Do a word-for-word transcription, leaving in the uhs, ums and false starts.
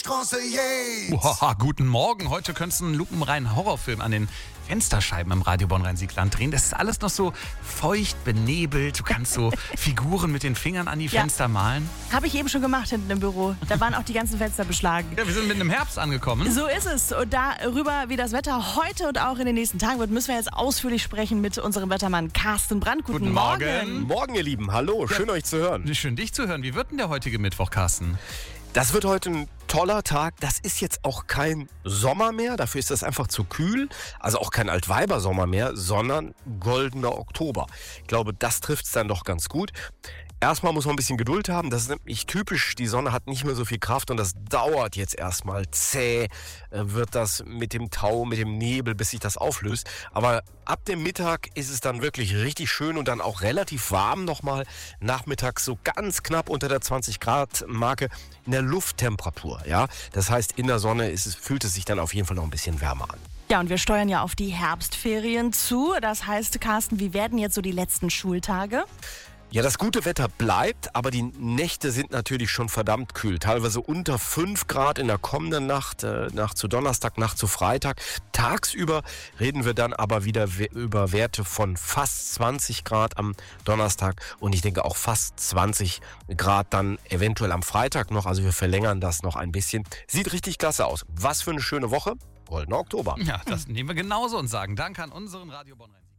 Conseillers. Wow, guten Morgen. Heute könntest du einen lupenreinen Horrorfilm an den Fensterscheiben im Radio Bonn-Rhein-Sieg-Land drehen. Das ist alles noch so feucht, benebelt. Du kannst so Figuren mit den Fingern an die Ja. Fenster malen. Habe ich eben schon gemacht hinten im Büro. Da waren auch die ganzen Fenster beschlagen. Ja, wir sind mitten im Herbst angekommen. So ist es. Und darüber, wie das Wetter heute und auch in den nächsten Tagen wird, müssen wir jetzt ausführlich sprechen mit unserem Wettermann Carsten Brandt. Guten, Guten Morgen. Morgen, ihr Lieben. Hallo, schön euch zu hören. Schön, dich zu hören. Wie wird denn der heutige Mittwoch, Carsten? Das wird heute ein toller Tag. Das ist jetzt auch kein Sommer mehr. Dafür ist das einfach zu kühl. Also auch kein Altweibersommer mehr, sondern goldener Oktober. Ich glaube, das trifft es dann doch ganz gut. Erstmal muss man ein bisschen Geduld haben. Das ist nämlich typisch. Die Sonne hat nicht mehr so viel Kraft und das dauert jetzt erstmal zäh. äh, Wird das mit dem Tau, mit dem Nebel, bis sich das auflöst. Aber ab dem Mittag ist es dann wirklich richtig schön und dann auch relativ warm nochmal. Nachmittags so ganz knapp unter der zwanzig Grad Marke in der Lufttemperatur. Ja? Das heißt, in der Sonne ist es, fühlt es sich dann auf jeden Fall noch ein bisschen wärmer an. Ja, und wir steuern ja auf die Herbstferien zu. Das heißt, Carsten, wie werden jetzt so die letzten Schultage? Ja, das gute Wetter bleibt, aber die Nächte sind natürlich schon verdammt kühl. Teilweise unter fünf Grad in der kommenden Nacht, äh, Nacht zu Donnerstag, Nacht zu Freitag. Tagsüber reden wir dann aber wieder we- über Werte von fast zwanzig Grad am Donnerstag und ich denke auch fast zwanzig Grad dann eventuell am Freitag noch. Also wir verlängern das noch ein bisschen. Sieht richtig klasse aus. Was für eine schöne Woche. Goldener Oktober. Ja, das nehmen wir genauso und sagen Dank an unseren Radio Bonn-Rhein-Sieg.